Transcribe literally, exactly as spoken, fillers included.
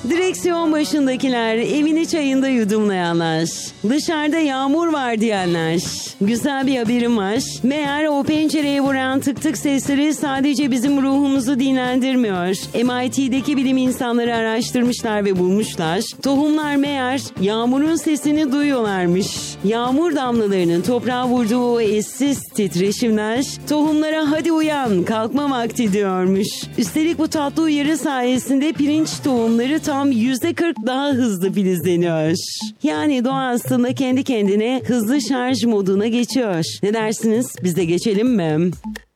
Direksiyon başındakiler, evini çayında yudumlayanlar, dışarıda yağmur var diyenler. Güzel bir haberim var. Meğer o pencereye vuran tık tık sesleri sadece bizim ruhumuzu dinlendirmiyor. M I T'deki bilim insanları araştırmışlar ve bulmuşlar. Tohumlar meğer yağmurun sesini duyuyorlarmış. Yağmur damlalarının toprağa vurduğu o eşsiz titreşimler tohumlara hadi uyan kalkma vakti diyormuş. Üstelik bu tatlı uyarı sayesinde pirinç tohumları tam yüzde kırk daha hızlı filizleniyor. Yani doğa aslında kendi kendine hızlı şarj moduna geçiyor. Ne dersiniz? Biz de geçelim mi?